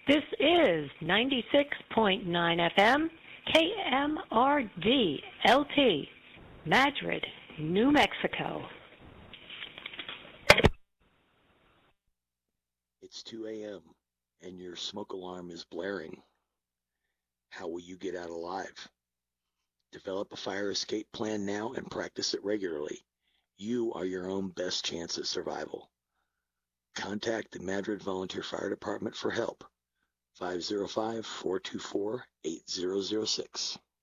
This is 96.9 FM, KMRD LP, Madrid, New Mexico. It's 2 a.m. and your smoke alarm is blaring. How will you get out alive? Develop a fire escape plan now and practice it regularly. You are your own best chance at survival. Contact the Madrid Volunteer Fire Department for help. 505-424-8006.